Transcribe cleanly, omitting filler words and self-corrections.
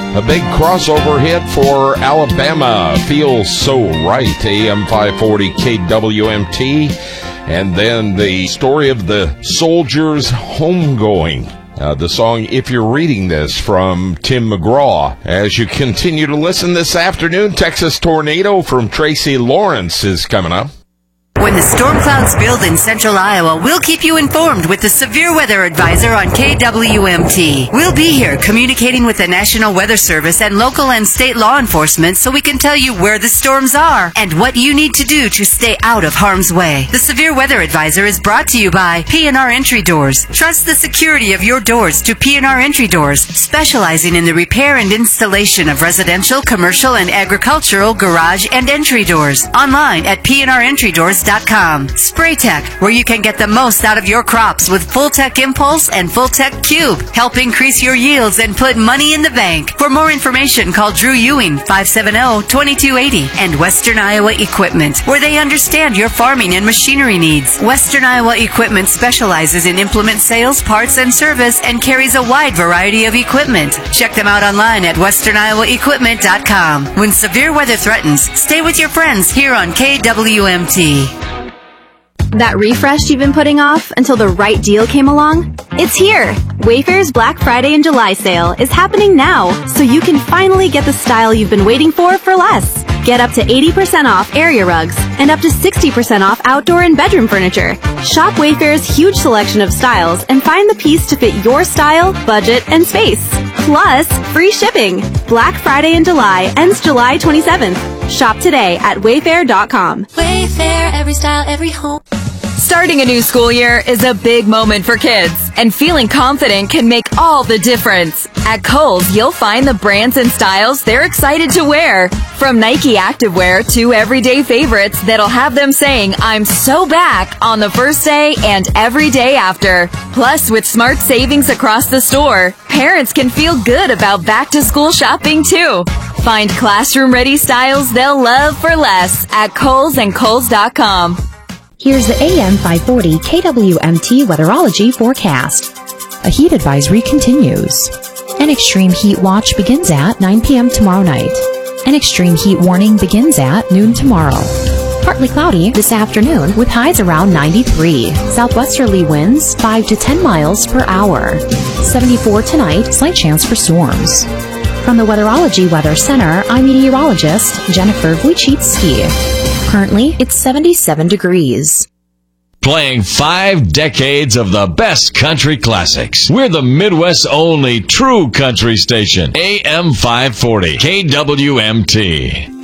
A big crossover hit for Alabama, Feels So Right, AM 540 KWMT. And then the story of the soldiers' homegoing. The song, If You're Reading This, from Tim McGraw. As you continue to listen this afternoon, Texas Tornado from Tracy Lawrence is coming up. When the storm clouds build in central Iowa, we'll keep you informed with the Severe Weather Advisor on KWMT. We'll be here communicating with the National Weather Service and local and state law enforcement so we can tell you where the storms are and what you need to do to stay out of harm's way. The Severe Weather Advisor is brought to you by P&R Entry Doors. Trust the security of your doors to P&R Entry Doors, specializing in the repair and installation of residential, commercial, and agricultural garage and entry doors. Online at PNREntryDoors.com. Spraytech, where you can get the most out of your crops with Full-Tech Impulse and Full-Tech Cube. Help increase your yields and put money in the bank. For more information, call Drew Ewing, 570-2280, and Western Iowa Equipment, where they understand your farming and machinery needs. Western Iowa Equipment specializes in implement sales, parts, and service, and carries a wide variety of equipment. Check them out online at WesternIowaEquipment.com. When severe weather threatens, stay with your friends here on KWMT. That refresh you've been putting off until the right deal came along? It's here! Wayfair's Black Friday and July sale is happening now, so you can finally get the style you've been waiting for less. Get up to 80% off area rugs and up to 60% off outdoor and bedroom furniture. Shop Wayfair's huge selection of styles and find the piece to fit your style, budget, and space. Plus, free shipping. Black Friday in July ends July 27th. Shop today at Wayfair.com. Wayfair, every style, every home. Starting a new school year is a big moment for kids, and feeling confident can make all the difference. At Kohl's, you'll find the brands and styles they're excited to wear. From Nike activewear to everyday favorites that'll have them saying, I'm so back on the first day and every day after. Plus, with smart savings across the store, parents can feel good about back-to-school shopping too. Find classroom-ready styles they'll love for less at Kohl's and Kohl's.com. Here's the AM 540 KWMT Weatherology forecast. A heat advisory continues. An extreme heat watch begins at 9 p.m. tomorrow night. An extreme heat warning begins at noon tomorrow. Partly cloudy this afternoon with highs around 93. Southwesterly winds 5 to 10 miles per hour. 74 tonight, slight chance for storms. From the Weatherology Weather Center, I'm meteorologist Jennifer Wojcicki. Currently, it's 77 degrees. Playing 5 decades of the best country classics. We're the Midwest's only true country station. AM 540, KWMT.